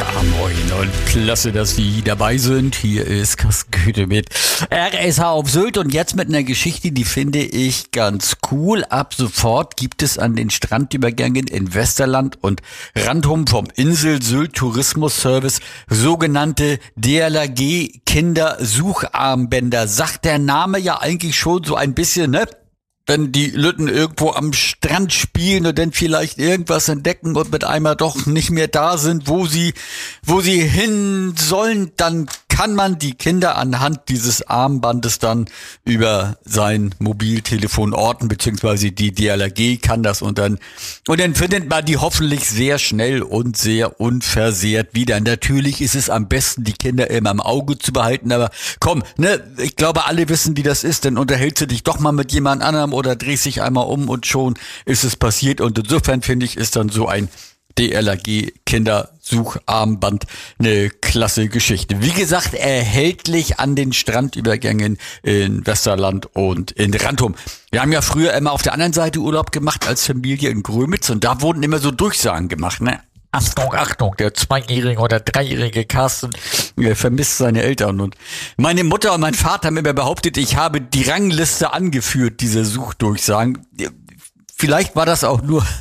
Moin und klasse, dass Sie dabei sind. Hier ist Kasküte mit RSH auf Sylt und jetzt mit einer Geschichte, die finde ich ganz cool. Ab sofort gibt es an den Strandübergängen in Westerland und Rantum vom Insel Sylt Tourismus Service sogenannte DLRG Kindersucharmbänder. Sagt der Name ja eigentlich schon so ein bisschen, ne? Wenn die Lütten irgendwo am Strand spielen und dann vielleicht irgendwas entdecken und mit einmal doch nicht mehr da sind, wo sie hin sollen, dann kann man die Kinder anhand dieses Armbandes dann über sein Mobiltelefon orten, beziehungsweise die DLRG kann das und dann findet man die hoffentlich sehr schnell und sehr unversehrt wieder. Natürlich ist es am besten, die Kinder immer im Auge zu behalten, aber komm, ne, ich glaube, alle wissen, wie das ist, dann unterhältst du dich doch mal mit jemand anderem oder drehst dich einmal um und schon ist es passiert und insofern finde ich, ist dann so ein DLRG Kindersucharmband eine klasse Geschichte. Wie gesagt, erhältlich an den Strandübergängen in Westerland und in Rantum. Wir haben ja früher immer auf der anderen Seite Urlaub gemacht als Familie in Grömitz und da wurden immer so Durchsagen gemacht, ne? Achtung, Achtung, der 2-jährige oder 3-jährige Carsten vermisst seine Eltern. Und meine Mutter und mein Vater haben immer behauptet, ich habe die Rangliste angeführt, diese Suchdurchsagen. Vielleicht war das auch nur,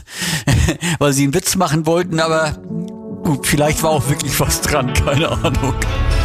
weil sie einen Witz machen wollten, aber gut, vielleicht war auch wirklich was dran, keine Ahnung.